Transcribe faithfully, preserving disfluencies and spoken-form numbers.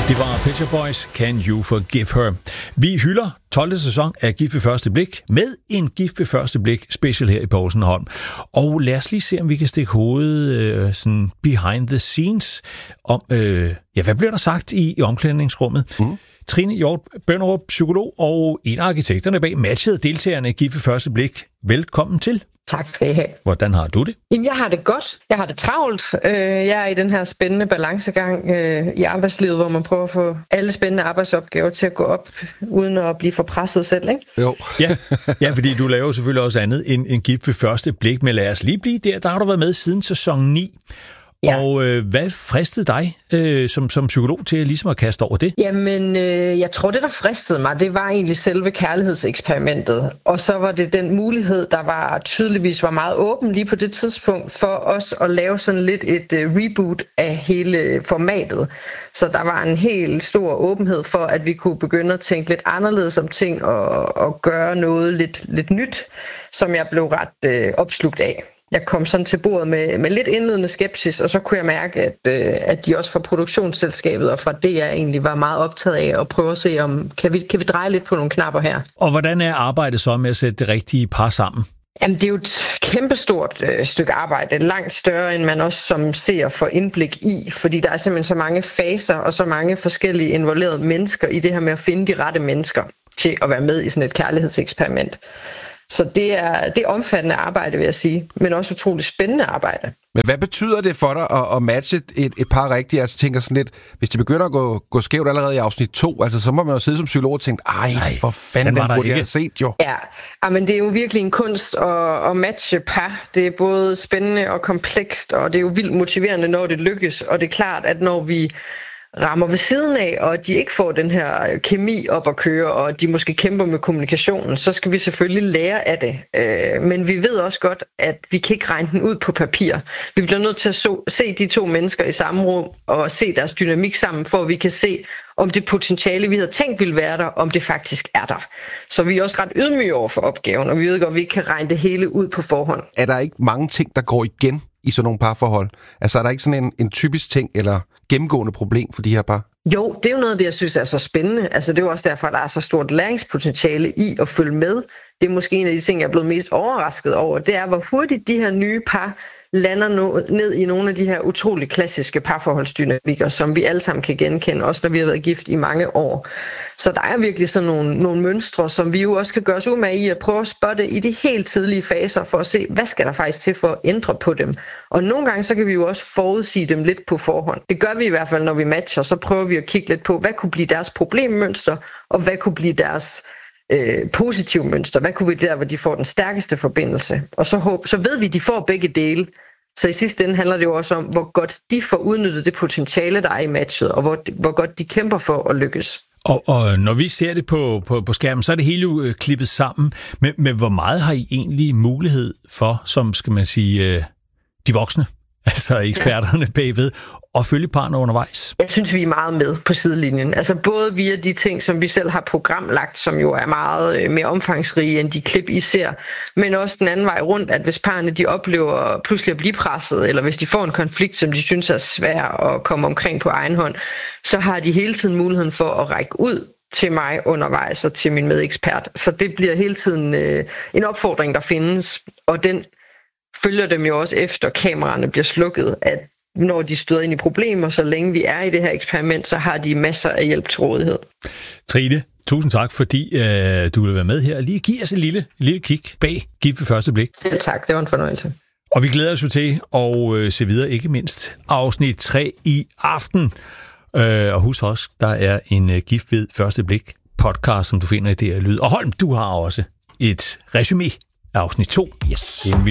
Det var Pet Shop Boys, Can You Forgive Her? Vi hylder tolvte sæson af Gift ved første blik med en Gift ved første blik special her i Poulsen og Holm. Og lad os lige se, om vi kan stikke hovedet øh, sådan behind the scenes om, øh, ja, hvad bliver der sagt i, i omklædningsrummet? Mm. Trine Hjort Bønderup, psykolog og en af arkitekterne bag matchet deltagerne i Gift ved første blik. Velkommen til. Tak skal I have. Hvordan har du det? Jamen, jeg har det godt. Jeg har det travlt. Jeg er i den her spændende balancegang i arbejdslivet, hvor man prøver at få alle spændende arbejdsopgaver til at gå op, uden at blive for presset selv, ikke? Jo. ja. ja, fordi du laver selvfølgelig også andet end, end Gift ved første blik, men lad os lige blive der. Der har du været med siden sæson ni. Ja. Og øh, hvad fristede dig øh, som, som psykolog til ligesom at kaste over det? Jamen, øh, jeg tror, det der fristede mig, det var egentlig selve kærlighedseksperimentet. Og så var det den mulighed, der var tydeligvis var meget åben lige på det tidspunkt, for os at lave sådan lidt et øh, reboot af hele formatet. Så der var en helt stor åbenhed for, at vi kunne begynde at tænke lidt anderledes om ting og, og gøre noget lidt, lidt nyt, som jeg blev ret øh, opslugt af. Jeg kom sådan til bordet med, med lidt indledende skepsis, og så kunne jeg mærke, at, øh, at de også fra produktionsselskabet og fra det, jeg egentlig var meget optaget af at prøve at se, om kan vi, kan vi dreje lidt på nogle knapper her. Og hvordan er arbejdet så med at sætte det rigtige par sammen? Jamen, det er jo et kæmpestort øh, stykke arbejde, langt større, end man også som ser får indblik i, fordi der er simpelthen så mange faser og så mange forskellige involverede mennesker i det her med at finde de rette mennesker til at være med i sådan et kærlighedseksperiment. Så det er, det er omfattende arbejde, vil jeg sige, men også utroligt spændende arbejde. Men hvad betyder det for dig at, at matche et, et par rigtige? Altså tænker sådan lidt, hvis det begynder at gå, gå skævt allerede i afsnit to, altså så må man jo sidde som psykolog og tænke, ej, ej for fanden, den burde jeg have set jo. Ja, men det er jo virkelig en kunst at, at matche par. Det er både spændende og komplekst, og det er jo vildt motiverende, når det lykkes. Og det er klart, at når vi rammer ved siden af, og de ikke får den her kemi op at køre, og de måske kæmper med kommunikationen, så skal vi selvfølgelig lære af det. Men vi ved også godt, at vi kan ikke regne den ud på papir. Vi bliver nødt til at se de to mennesker i samme rum, og se deres dynamik sammen, for at vi kan se, om det potentiale, vi havde tænkt ville være der, om det faktisk er der. Så vi er også ret ydmyge over for opgaven, og vi ved godt, at vi ikke kan regne det hele ud på forhånd. Er der ikke mange ting, der går igen i sådan nogle parforhold? Altså er der ikke sådan en, en typisk ting, eller gennemgående problem for de her par? Jo, det er jo noget af det, jeg synes er så spændende. Altså det er jo også derfor, der er så stort læringspotentiale i at følge med. Det er måske en af de ting, jeg er blevet mest overrasket over. Det er, hvor hurtigt de her nye par lander ned i nogle af de her utrolig klassiske parforholdsdynamikker, som vi alle sammen kan genkende, også når vi har været gift i mange år. Så der er virkelig sådan nogle, nogle mønstre, som vi jo også kan gøre os umage i at prøve at spotte i de helt tidlige faser, for at se, hvad skal der faktisk til for at ændre på dem. Og nogle gange så kan vi jo også forudsige dem lidt på forhånd. Det gør vi i hvert fald, når vi matcher, så prøver vi at kigge lidt på, hvad kunne blive deres problemmønster, og hvad kunne blive deres Øh, positive mønster. Hvad kunne vi der, hvor de får den stærkeste forbindelse? Og så, håb, så ved vi, at de får begge dele. Så i sidste ende handler det jo også om, hvor godt de får udnyttet det potentiale, der er i matchet, og hvor, hvor godt de kæmper for at lykkes. Og, og når vi ser det på, på, på skærmen, så er det hele jo øh, klippet sammen. Men, men hvor meget har I egentlig mulighed for, som skal man sige, øh, de voksne, altså eksperterne bagved, og følge partner undervejs? Jeg synes, vi er meget med på sidelinjen. Altså både via de ting, som vi selv har programlagt, som jo er meget mere omfangsrige end de klip, I ser, men også den anden vej rundt, at hvis parerne de oplever pludselig at blive presset, eller hvis de får en konflikt, som de synes er svær at komme omkring på egen hånd, så har de hele tiden muligheden for at række ud til mig undervejs og til min medekspert. Så det bliver hele tiden øh, en opfordring, der findes, og den følger dem jo også efter kameraerne bliver slukket, at når de støder ind i problemer, så længe vi er i det her eksperiment, så har de masser af hjælp til rådighed. Trine, tusind tak, fordi øh, du vil være med her og lige give os en lille, lille kig bag Gift ved første blik. Ja, tak, det var en fornøjelse. Og vi glæder os jo til at øh, se videre, ikke mindst afsnit tre i aften. Øh, og husk også, der er en øh, Gift ved første blik podcast, som du finder i det her lyd. Og Holm, du har også et resumé af afsnit to. Yes.